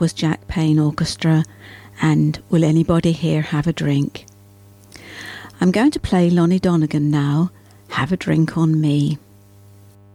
was Jack Payne Orchestra and Will Anybody Here Have a Drink? I'm going to play Lonnie Donegan now, Have a Drink on Me.